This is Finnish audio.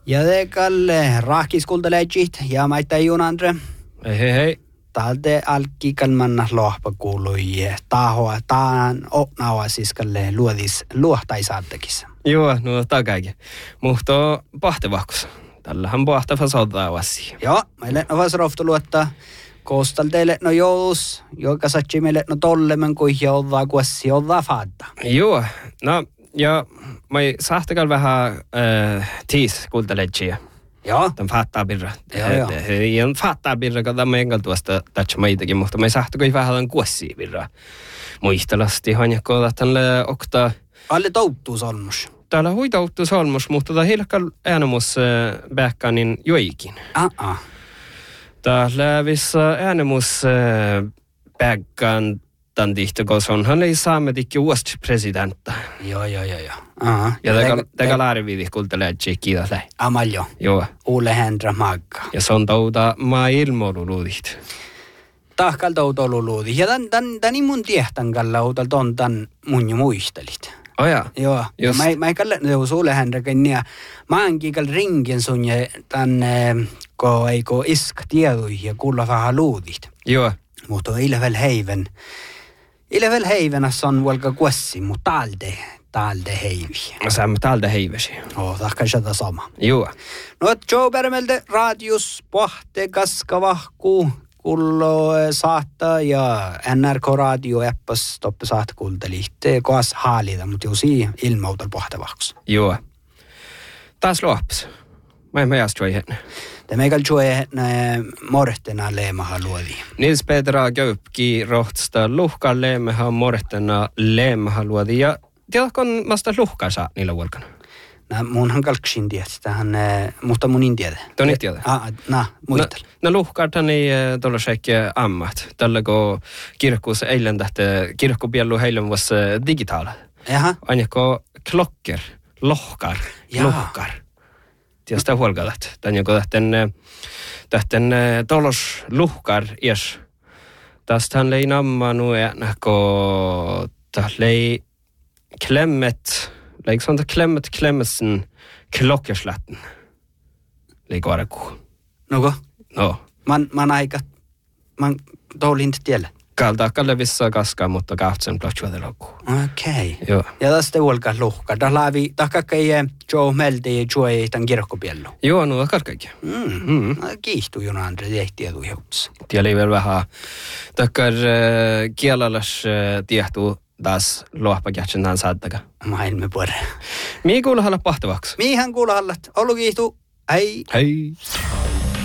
Ja kalle rahkiskultelejit ja maita Junandre. Hei. Talde alkikalmanna lohpa kuului tahoa taan opnaua siis kalle luohtaisaattekissa. Joo, no takaikin. Mutta pahtevahkus. Tällähän pahteva sautaa vasia. Joo, meille on vas roftu luottaa. Koostal teille no jous, joka satsi meille no tollemen kuin joudaa kuessi joudaa faadda. Joo, no ja mä sahtakal vähän tiis kultelejia. Joo. Tämän faattaa birra. Joo. Ja faattaa birra, kun tämä enkä tuosta tatsi meitakin, mutta mä sahtakoi vähän tämän kuessia birra. Muistelasti hanjakko tälle okta. Alle touttuu solmus. Täällä huitauttuu solmus, mutta tämä hilkal äänemus bäkkanin joikin. Täällä vissä äänemus bäkkan tämän tihtokossa on. Hän ei saamme tikki uusi presidentta. Joo. Ja teka laariviidih kultelee kiitos lähi. Amaljo. Joo. Ulle Hendra Magga. Ja se on touta maa ilmoiluluudit. Tahkal toutoululuudit. Ja tän mun tiehtän kalla uutalta on tän mun jo muistelit. Oja. Joo. Mä ei kalle Ulle Hendra kenniä. Mä oonkin kall ringin sun ja tän ko iska tiedui ja kuulla vähän luudit. Joo. Mutta ilvel heivenässä on vuolka kuessi, mutta talde heivi. Saamme talde heivesi. Tahkan sitä sama. Joo. No, Joe Bermelde radius pohte kaskavahku kullo saattaa ja NRK radio äppäs toppe saat kuuntelitte koas haalida, mutta josi ilmautal pohtavahkus. Joo. Taas luopas. Mä en jäästä voi henne. Te meikäl joe morhtena leemaha luodi. Nils Petra Göpki rohtsta luhka leemaha morhtena leemaha luodi. Ja tiedätkö, mä sitä luhkaa saa niillä vuolkana? Munhan kalksin tietää, mutta mun in tiedä. Toni tiedä? Muistel. No luhkaa tänne tuolla sekä ammat. Tällä kun kirkkuus eilen tähtä, kirkkupielu heilen vuosi digitaala. Jaha. Aina klokker, lohkar, luhkar. Tiedätkö huolkaat? Tämän joku tähten tolos luhkar ies. Tästä hän lei namma nuena, kun lei klemmet, leik sånt klemmetsen klokkerslätten. Leik varaku. Noko? No. Man touli inte tielle. Kalle vissa kaskaa, mutta kahtsen platsuade loku. Okei. Joo. Ja tästä huolkaa luhkar. Tämä laavi, tahkakkai Joe meldi ja Joe tämän kirkkopiellu. Joo, no karkaikin. Kiihtuu jona Andre, tieduu jouts. Tieli vielä vähän. Takkar kielalas tiehtuu taas lohpakätsen tämän saattaka. Maailme puore. Mii kuulla halla pahtavaksi? Miihän kuulla hallat. Ollu kiihtuu. Hei. Hei.